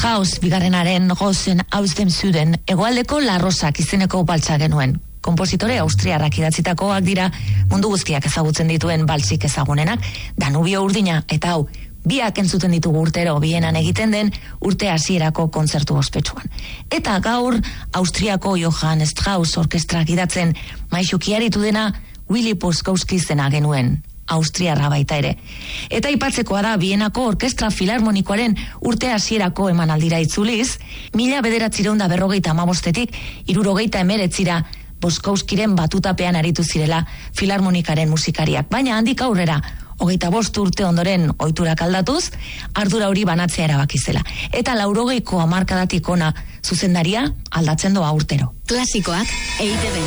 Strauss bigarrenaren gozen Aus dem Süden hegoaldeko larrosak izeneko baltsa genuen. Kompositore austriarrak idatzitakoak dira mundu guztiak ezagutzen dituen baltsik ezagunenak, Danubio urdina eta hau, biak entzuten ditugu urtero Bienan egiten den urte hasierako kontzertu ospetsuan. Eta gaur Austriako Johann Strauss orkestrak idatzen maisuki aritu dena Willy Poskowski zena genuen. Austriarra baita ere. Eta aipatzekoa da Bienako Orkestra Filarmonikoaren urte hasierako emanaldira itzuliz, 1945 1969 Boskowskiren batutapean aritu zirela Filarmonikaren musikariak, baina handik aurrera 25 urte ondoren ohiturak aldatuz, ardura hori banatzea erabaki zela. Eta 80ko hamarkadatik ona zuzendaria aldatzen doa urtero. Klasikoak EITB.